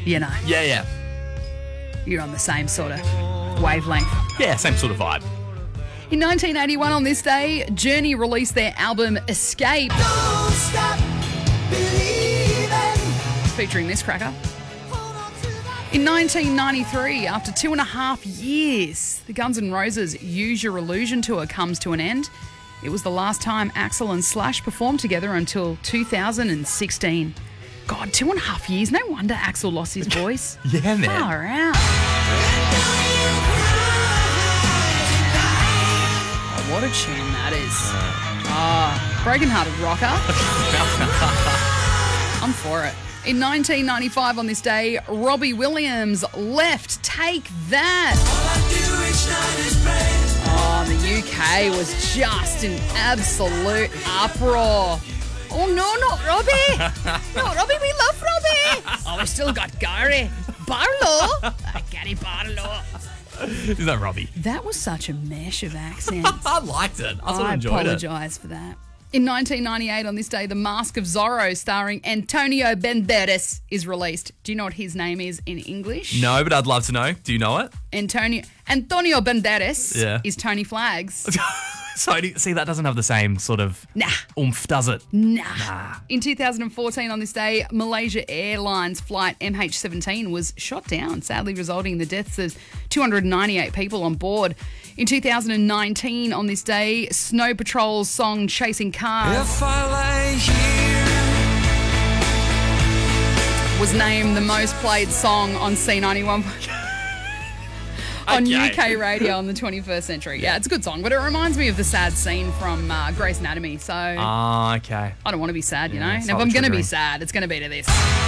You know, Yeah. you're on the same sort of wavelength. Yeah, same sort of vibe. In 1981, on this day, Journey released their album Escape, Don't stop believing. featuring this cracker. In 1993, after 2.5 years, the Guns N' Roses Use Your Illusion tour comes to an end. It was the last time Axl and Slash performed together until 2016. God, 2.5 years. No wonder Axl lost his voice. Yeah, man. Far out. Oh, what a tune that is. Broken Hearted Rocker. I'm for it. In 1995 on this day, Robbie Williams left Take That. Oh, the UK was just an absolute uproar. Oh, no, not Robbie. Not Robbie, we love Robbie. Oh, we still got Gary Barlow. Gary Barlow. Is that Robbie? That was such a mesh of accents. I liked it. I sort of I enjoyed it. apologise for that. In 1998 on this day, The Mask of Zorro starring Antonio Banderas is released. Do you know what his name is in English? No, but I'd love to know. Do you know it? Antonio Banderas is Tony Flagg's. So, see, that doesn't have the same sort of oomph, does it? Nah. In 2014 on this day, Malaysia Airlines flight MH17 was shot down, sadly resulting in the deaths of 298 people on board. In 2019 on this day, Snow Patrol's song Chasing Cars If I lay here. was named the most played song on C91 on UK radio in the 21st century. Yeah, it's a good song, but it reminds me of the sad scene from Grey's Anatomy. So Okay. I don't want to be sad, you know? And if slightly I'm going to be triggering. sad, it's going to be to this.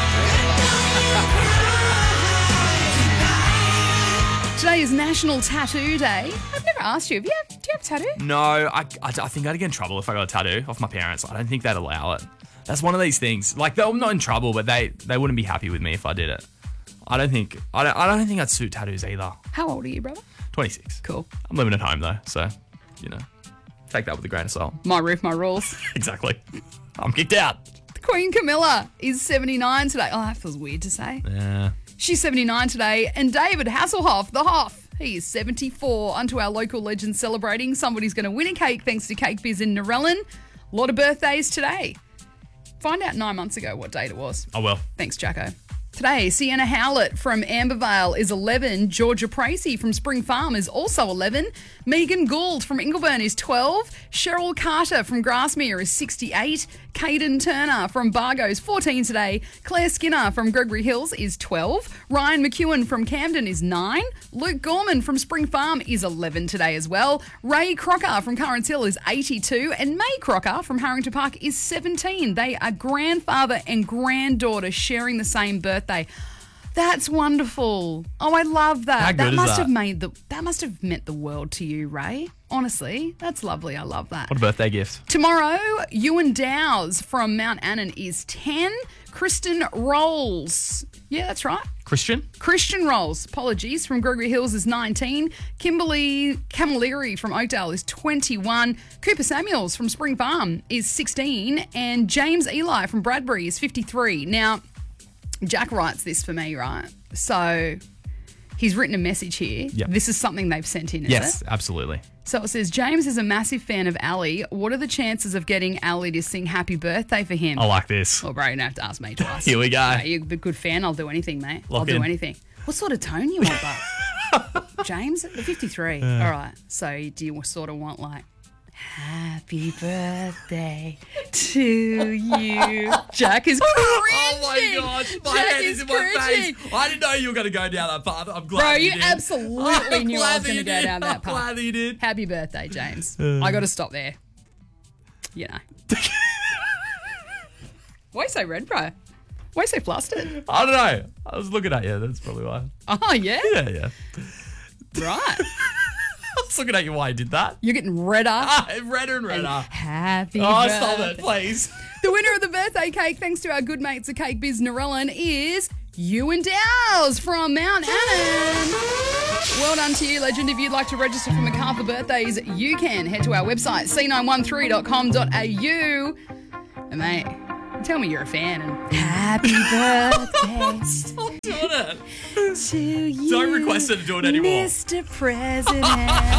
Today is National Tattoo Day. I've never asked you, do you have a tattoo? No, I think I'd get in trouble if I got a tattoo off my parents. I don't think they'd allow it. That's one of these things. Like, I'm not in trouble, but they wouldn't be happy with me if I did it. I don't think I'd suit tattoos either. How old are you, brother? 26. Cool. I'm living at home though, so, you know, take that with a grain of salt. My roof, my rules. Exactly. I'm kicked out. Queen Camilla is 79 today. Oh, that feels weird to say. Yeah. She's 79 today. And David Hasselhoff, the Hoff, he is 74. Onto our local legends celebrating. Somebody's going to win a cake thanks to Cake Biz in Narellan. A lot of birthdays today. Find out 9 months ago what date it was. Oh, well. Thanks, Jacko. Today, Sienna Howlett from Ambervale is 11. Georgia Pracy from Spring Farm is also 11. Megan Gould from Ingleburn is 12. Cheryl Carter from Grassmere is 68. Caden Turner from Bargo is 14 today. Claire Skinner from Gregory Hills is 12. Ryan McEwen from Camden is 9. Luke Gorman from Spring Farm is 11 today as well. Ray Crocker from Currants Hill is 82. And May Crocker from Harrington Park is 17. They are grandfather and granddaughter sharing the same birthday. That's wonderful. Oh, I love that. How good is that? That must have meant the world to you, Ray. Honestly, that's lovely. I love that. What a birthday gift. Tomorrow, Ewan Dowes from Mount Annan is 10. Kristen Rolls. Yeah, that's right. Christian Rolls, apologies, from Gregory Hills is 19. Kimberly Camilleri from Oakdale is 21. Cooper Samuels from Spring Farm is 16. And James Eli from Bradbury is 53. Now, Jack writes this for me, right? So he's written a message here. Yep. This is something they've sent in, is Yes, it? absolutely. So it says, James is a massive fan of Ali. What are the chances of getting Ali to sing happy birthday for him? I like this. Well, bro, you don't have to ask me twice. Here we go. Right, you're a good fan. I'll do anything, mate. Lock I'll do in. anything. What sort of tone you want, though? James, the 53. All right. So do you sort of want like, happy birthday to you? Jack is cringing. Oh my gosh, my Jack head is in my cringing. face. I didn't know you were going to go down that path. I'm glad Bro, that you did. absolutely knew I was going to go down that I'm path. glad that you did. Happy birthday, James. I got to stop there. You know. Why are you so red, bro? Why are you so flustered? I don't know. I was looking at you. That's probably why. Oh, yeah? Yeah. Right. I was looking at you why you did that. You're getting redder. Redder and redder. Happy Oh, birthday. stop it, please. The winner of the birthday cake, thanks to our good mates at Cake Biz Narellan, is Ewan Dowes from Mount Annan. Well done to you, legend. If you'd like to register for MacArthur birthdays, you can head to our website, c913.com.au. And mate, tell me you're a fan and happy birthday. doing it. To you, Don't request her to do it anymore. Mr. President.